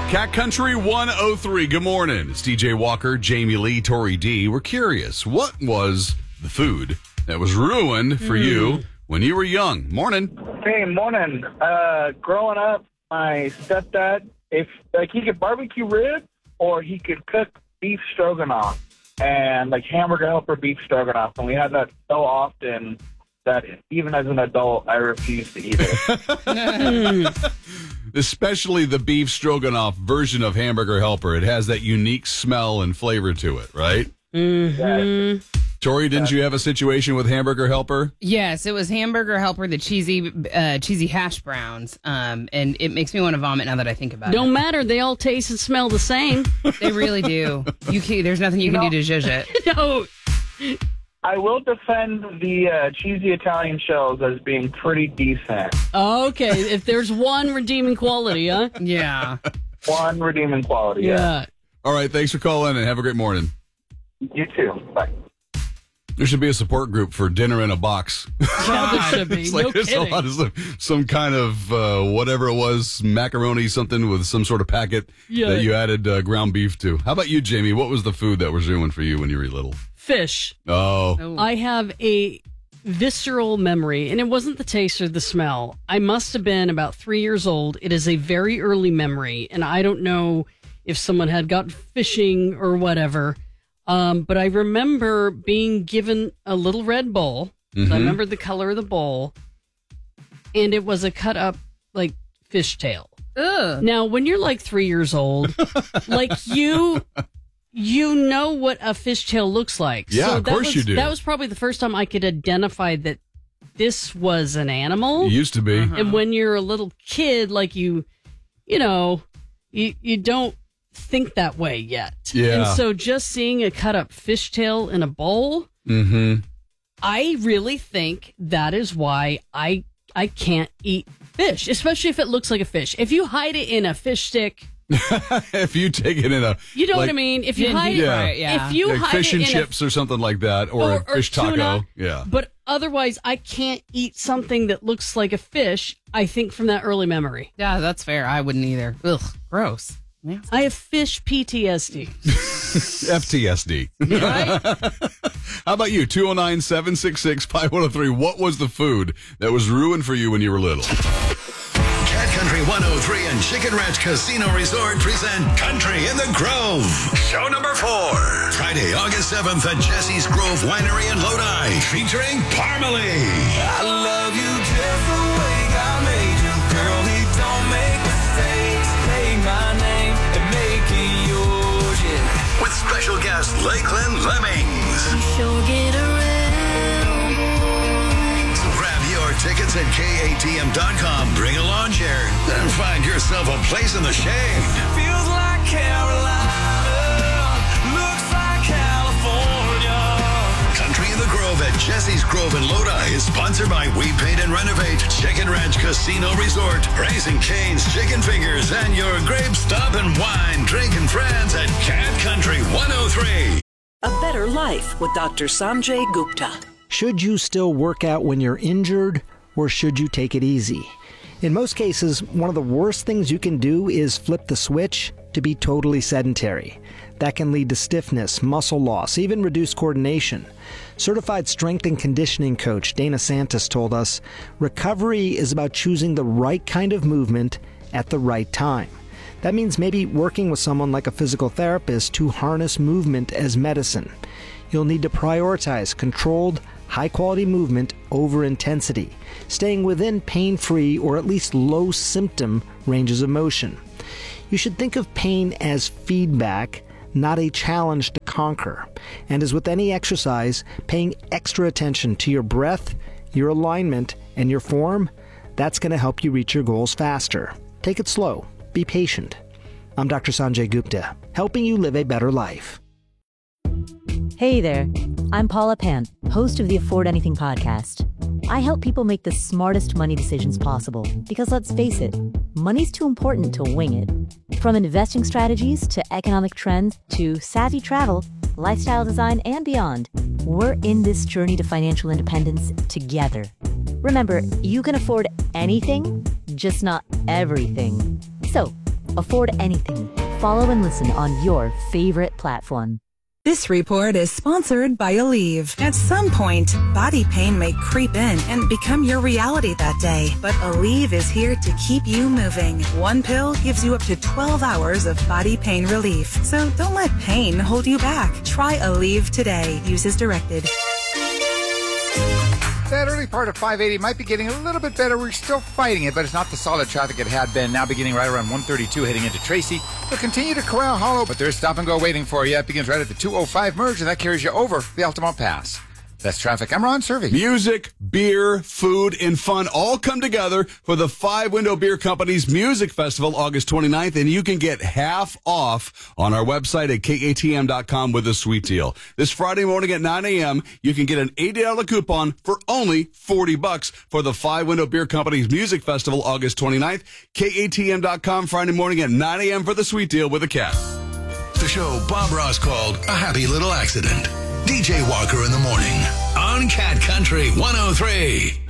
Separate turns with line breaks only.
Cat Country 103. Good morning. It's DJ Walker, Jamie Lee, Tori D. We're curious, what was the food that was ruined for you when you were young? Morning.
Hey, morning. Growing up, my stepdad, he could barbecue rib or he could cook beef stroganoff and hamburger helper beef stroganoff. And we had that so often that even as an adult, I refused to eat it.
Especially the beef stroganoff version of hamburger helper. It has that unique smell and flavor to it, right?
Yes.
Tori, didn't you have a situation with hamburger helper?
Yes, it was hamburger helper, the cheesy hash browns, and it makes me want to vomit now that I think about it.
Don't matter. They all taste and smell the same.
They really do. There's nothing you can do to judge it.
No.
I will defend the cheesy Italian shells as being pretty decent.
Okay, if there's one redeeming quality, huh?
Yeah.
One redeeming quality, yeah.
All right, thanks for calling and have a great morning.
You too. Bye.
There should be a support group for dinner in a box.
Yeah, there should be.
It's
No
there's
kidding.
a lot of some kind of whatever it was, macaroni, something with some sort of packet that you added ground beef to. How about you, Jamie? What was the food that was ruined for you when you were little?
Fish.
Oh.
I have a visceral memory, and it wasn't the taste or the smell. I must have been about 3 years old. It is a very early memory, and I don't know if someone had got fishing or whatever. But I remember being given a little red bowl. So I remember the color of the bowl, and it was a cut up fish tail.
Ugh.
Now, when you're 3 years old, you know what a fishtail looks like.
Yeah,
so
of course you do.
That was probably the first time I could identify that this was an animal.
It used to be.
And when you're a little kid, you don't think that way yet.
Yeah.
And so just seeing a cut up fishtail in a bowl, I really think that is why I can't eat fish, especially if it looks like a fish. If you hide it in a fish stick,
if you take it in a,
you know what I mean. If you hide if you hide
fish
it
and
in
chips or something like that, or a fish taco,
tuna,
yeah.
But otherwise, I can't eat something that looks like a fish. I think from that early memory.
Yeah, that's fair. I wouldn't either. Ugh, gross. Yeah.
I have fish PTSD.
FTSD.
Right?
How about you? 209-766-5103. What was the food that was ruined for you when you were little?
Cat Country 103 and Chicken Ranch Casino Resort present Country in the Grove. Show number 4. Friday, August 7th at Jesse's Grove Winery in Lodi, featuring Parmalee.
I love you just the way God made you. Girl, he don't make mistakes. Take my name and make it yours, yeah.
With special guest Lakeland Lemmings.
Sure get around, boy.
So grab your tickets at KATM.com. Bring a lawn chair and find yourself a place in the shade.
Feels like Carolina. Looks like California.
Country in the Grove at Jesse's Grove in Lodi is sponsored by We Paint and Renovate, Chicken Ranch Casino Resort, Raising Cane's Chicken Fingers, and your Grape Stop and Wine drinking friends at Cat Country 103.
A Better Life with Dr. Sanjay Gupta.
Should you still work out when you're injured, or should you take it easy? In most cases, one of the worst things you can do is flip the switch to be totally sedentary. That can lead to stiffness, muscle loss, even reduced coordination. Certified strength and conditioning coach Dana Santos told us, recovery is about choosing the right kind of movement at the right time. That means maybe working with someone like a physical therapist to harness movement as medicine. You'll need to prioritize controlled, high-quality movement over intensity, staying within pain-free or at least low-symptom ranges of motion. You should think of pain as feedback, not a challenge to conquer. And as with any exercise, paying extra attention to your breath, your alignment, and your form, that's going to help you reach your goals faster. Take it slow. Be patient. I'm Dr. Sanjay Gupta, helping you live a better life.
Hey there, I'm Paula Pan, host of the Afford Anything podcast. I help people make the smartest money decisions possible because let's face it, money's too important to wing it. From investing strategies to economic trends to savvy travel, lifestyle design, and beyond, we're in this journey to financial independence together. Remember, you can afford anything, just not everything. So, Afford anything. Follow and listen on your favorite platform.
This report is sponsored by Aleve. At some point, body pain may creep in and become your reality that day. But Aleve is here to keep you moving. One pill gives you up to 12 hours of body pain relief. So don't let pain hold you back. Try Aleve today. Use as directed.
That early part of 580 might be getting a little bit better. We're still fighting it, but it's not the solid traffic it had been. Now beginning right around 132 heading into Tracy. We'll continue to Corral Hollow, but there's stop and go waiting for you. It begins right at the 205 merge, and that carries you over the Altamont Pass. That's traffic. I'm Ron Servey.
Music, beer, food, and fun all come together for the Five Window Beer Company's Music Festival, August 29th, and you can get half off on our website at katm.com with a sweet deal. This Friday morning at 9 a.m., you can get an $80 coupon for only $40 for the Five Window Beer Company's Music Festival, August 29th. katm.com Friday morning at 9 a.m. for the sweet deal with a cat.
The show Bob Ross called a happy little accident. DJ Walker in the morning on Cat Country 103.